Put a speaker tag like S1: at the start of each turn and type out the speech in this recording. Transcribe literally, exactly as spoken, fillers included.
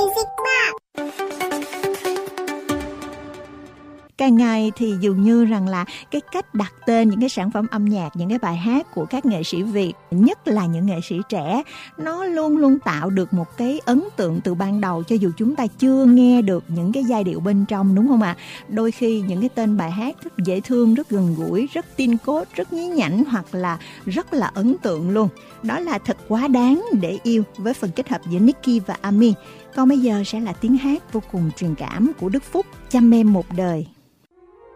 S1: Music Box.
S2: Càng ngày thì dường như rằng là cái cách đặt tên những cái sản phẩm âm nhạc, những cái bài hát của các nghệ sĩ Việt, nhất là những nghệ sĩ trẻ, nó luôn luôn tạo được một cái ấn tượng từ ban đầu cho dù chúng ta chưa nghe được những cái giai điệu bên trong, đúng không ạ? Đôi khi những cái tên bài hát rất dễ thương, rất gần gũi, rất tin cốt, rất nhí nhảnh hoặc là rất là ấn tượng luôn. Đó là Thật Quá Đáng Để Yêu với phần kết hợp giữa Nicky và Ami. Còn bây giờ sẽ là tiếng hát vô cùng truyền cảm của Đức Phúc, Chăm Em Một Đời.